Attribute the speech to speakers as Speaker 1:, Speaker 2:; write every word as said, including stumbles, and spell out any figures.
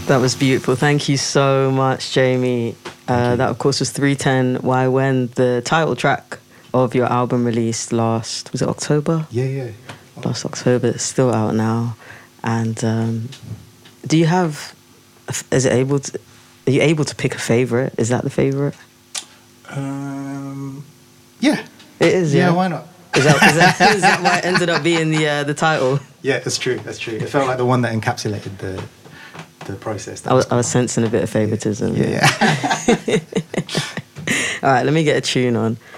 Speaker 1: That was beautiful. Thank you so much, Jamie. Uh, that, of course, was three ten Why When, the title track of your album released last, was it October?
Speaker 2: Yeah, yeah.
Speaker 1: Last October. It's still out now. And um, do you have, is it able to, are you able to pick a favourite? Is that the favourite?
Speaker 2: Um, yeah.
Speaker 1: It is, yeah?
Speaker 2: Yeah, why not?
Speaker 1: Is that, is that, is that why it ended up being the uh, the title?
Speaker 2: Yeah, that's true, that's true. It felt like the one that encapsulated the the process. That
Speaker 1: I was,
Speaker 2: cool.
Speaker 1: I was sensing a bit of favouritism.
Speaker 2: Yeah, yeah.
Speaker 1: All right, let me get a tune on.